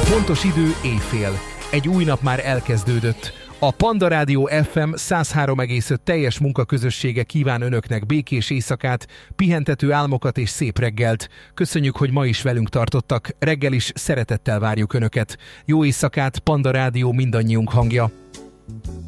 Pontos idő éjfél. Egy új nap már elkezdődött. A Panda Rádió FM 103,5 teljes munkaközössége kíván önöknek békés éjszakát, pihentető álmokat és szép reggelt. Köszönjük, hogy ma is velünk tartottak. Reggel is szeretettel várjuk önöket. Jó éjszakát, Panda Rádió mindannyiunk hangja.